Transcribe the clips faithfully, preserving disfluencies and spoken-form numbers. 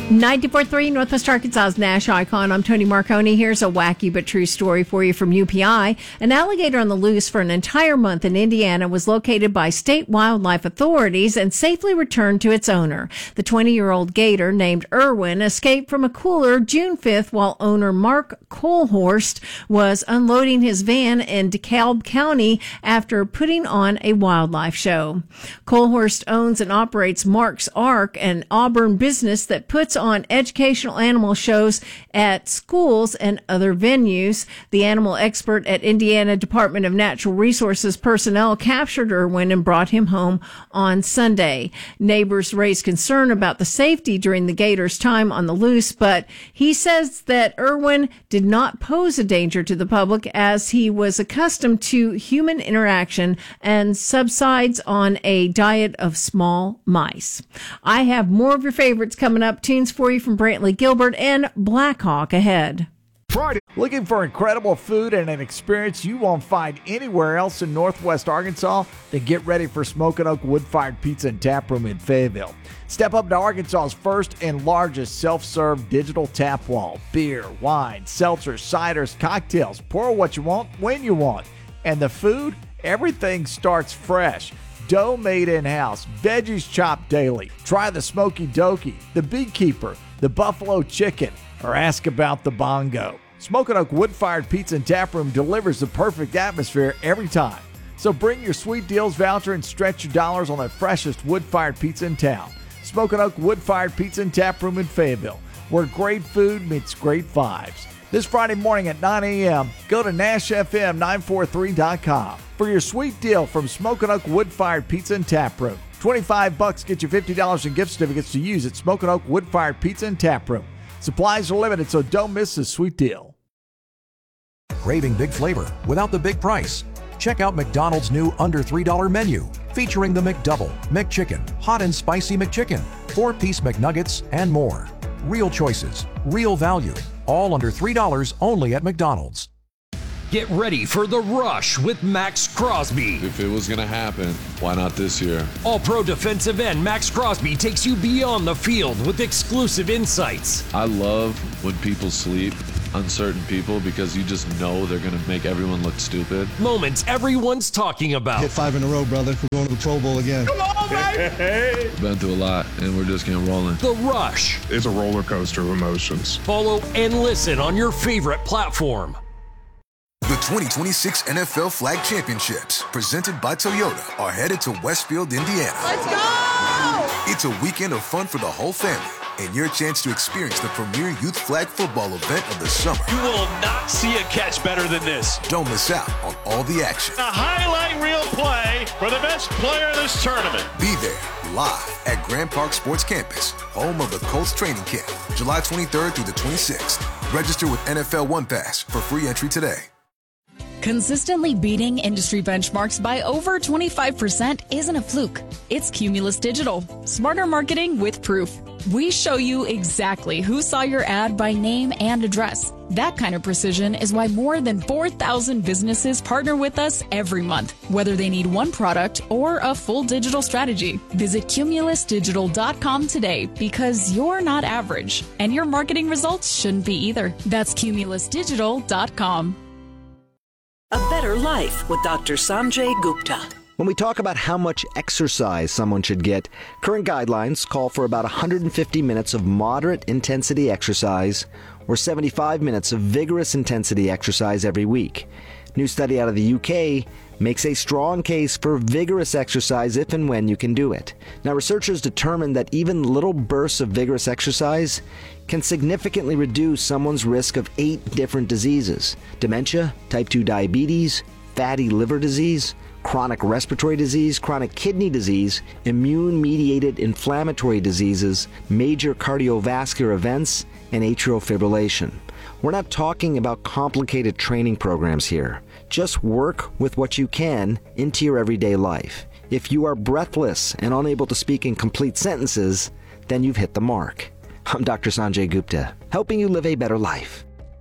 ninety-four point three Northwest Arkansas's Nash Icon. I'm Tony Marconi. Here's a wacky but true story for you from U P I. An alligator on the loose for an entire month in Indiana was located by state wildlife authorities and safely returned to its owner. The twenty-year-old gator, named Irwin, escaped from a cooler June fifth while owner Mark Colhorst was unloading his van in DeKalb County after putting on a wildlife show. Colhorst owns and operates Mark's Ark, an Auburn business that puts on educational animal shows at schools and other venues. The animal expert at Indiana Department of Natural Resources personnel captured Irwin and brought him home on Sunday. Neighbors raised concern about the safety during the gator's time on the loose, but he says that Irwin did not pose a danger to the public as he was accustomed to human interaction and subsides on a diet of small mice. I have more of your favorites coming up. Tunes for you from Brantley Gilbert and Blackhawk ahead. Friday. Looking for incredible food and an experience you won't find anywhere else in Northwest Arkansas? Then get ready for Smokin' Oak Wood-Fired Pizza and Tap Room in Fayetteville. Step up to Arkansas's first and largest self-serve digital tap wall. Beer, wine, seltzers, ciders, cocktails. Pour what you want, when you want. And the food? Everything starts fresh. Dough made in-house, veggies chopped daily. Try the Smoky Dokey, the Beekeeper, the Buffalo Chicken, or ask about the Bongo. Smokin' Oak Wood-Fired Pizza and Tap Room delivers the perfect atmosphere every time. So bring your sweet deals voucher and stretch your dollars on the freshest wood-fired pizza in town. Smokin' Oak Wood-Fired Pizza and Tap Room in Fayetteville, where great food meets great vibes. This Friday morning at nine a.m., go to Nash F M nine forty-three dot com for your sweet deal from Smokin' Oak Wood-Fired Pizza and Tap Room. twenty-five bucks get you fifty dollars in gift certificates to use at Smokin' Oak Wood-Fired Pizza and Tap Room. Supplies are limited, so don't miss this sweet deal. Craving big flavor without the big price? Check out McDonald's new under three dollars menu, featuring the McDouble, McChicken, Hot and Spicy McChicken, four-piece McNuggets, and more. Real choices, real value, all under three dollars only at McDonald's. Get ready for the rush with Max Crosby. If it was going to happen, why not this year? All-pro defensive end Max Crosby takes you beyond the field with exclusive insights. I love when people sleep, uncertain people, because you just know they're going to make everyone look stupid. Moments everyone's talking about. Hit five in a row, brother. We're going to the Pro Bowl again. Come on, baby! Been through a lot, and we're just getting rolling. The Rush. It's a roller coaster of emotions. Follow and listen on your favorite platform. The twenty twenty-six N F L Flag Championships, presented by Toyota, are headed to Westfield, Indiana. Let's go! It's a weekend of fun for the whole family, and your chance to experience the premier youth flag football event of the summer. You will not see a catch better than this. Don't miss out on all the action. A highlight reel play for the best player in this tournament. Be there, live at Grand Park Sports Campus, home of the Colts training camp, July twenty-third through the twenty-sixth. Register with N F L One Pass for free entry today. Consistently beating industry benchmarks by over twenty-five percent isn't a fluke. It's Cumulus Digital. Smarter marketing with proof. We show you exactly who saw your ad by name and address. That kind of precision is why more than four thousand businesses partner with us every month, whether they need one product or a full digital strategy. Visit cumulus digital dot com today, because you're not average, and your marketing results shouldn't be either. That's cumulus digital dot com. A better life with Doctor Sanjay Gupta. When we talk about how much exercise someone should get, current guidelines call for about one hundred fifty minutes of moderate intensity exercise or seventy-five minutes of vigorous intensity exercise every week. New study out of the U K makes a strong case for vigorous exercise if and when you can do it. Now, researchers determined that even little bursts of vigorous exercise can significantly reduce someone's risk of eight different diseases: dementia, type two diabetes, fatty liver disease, chronic respiratory disease, chronic kidney disease, immune-mediated inflammatory diseases, major cardiovascular events, and atrial fibrillation. We're not talking about complicated training programs here. Just work with what you can into your everyday life. If you are breathless and unable to speak in complete sentences, then you've hit the mark. I'm Doctor Sanjay Gupta, helping you live a better life.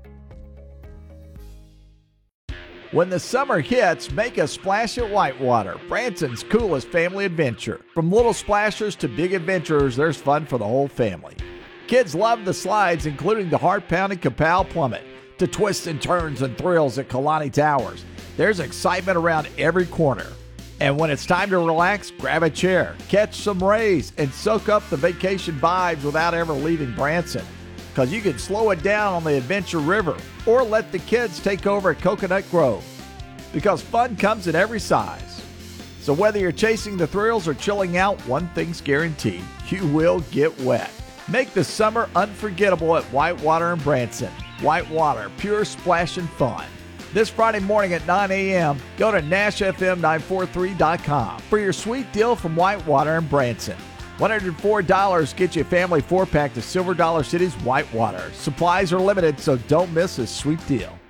When the summer hits, make a splash at Whitewater, Branson's coolest family adventure. From little splashers to big adventurers, there's fun for the whole family. Kids love the slides, including the heart-pounding Kapow Plummet, to twists and turns and thrills at Kalani Towers. There's excitement around every corner. And when it's time to relax, grab a chair, catch some rays, and soak up the vacation vibes without ever leaving Branson. Because you can slow it down on the Adventure River or let the kids take over at Coconut Grove. Because fun comes in every size. So whether you're chasing the thrills or chilling out, one thing's guaranteed: you will get wet. Make the summer unforgettable at Whitewater in Branson. Whitewater, pure splash and fun. This Friday morning at nine a.m., go to Nash F M nine forty-three dot com for your sweet deal from Whitewater and Branson. one hundred four dollars gets you a family four-pack to Silver Dollar City's Whitewater. Supplies are limited, so don't miss this sweet deal.